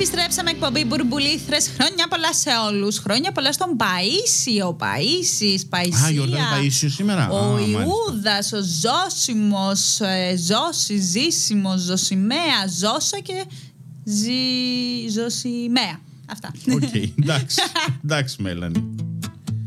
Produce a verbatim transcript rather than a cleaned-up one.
Επιστρέψαμε, εκπομπή Μπουρμπουλήθρες. Χρόνια πολλά σε όλους. Χρόνια πολλά στον Παΐσιο. Παΐσις, Παϊσία. Α, γιορτάζει Παΐσιο σήμερα. Ο Α, Ιούδας, ο Ζώσιμος, ε, Ζώση, Ζήσιμος, Ζωσιμαία, Ζώσα και ζη... Ζωσιμαία. Αυτά. Οκ, okay, εντάξει, εντάξει Μέλανη.